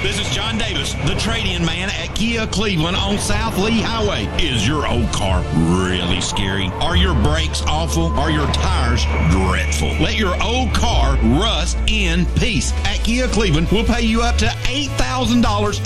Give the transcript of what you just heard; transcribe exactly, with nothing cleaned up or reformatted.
This is John Davis, the trade-in man at Kia Cleveland on South Lee Highway. Is your old car really scary? Are your brakes awful? Are your tires dreadful? Let your old car rust in peace. At Kia Cleveland, we'll pay you up to eight thousand dollars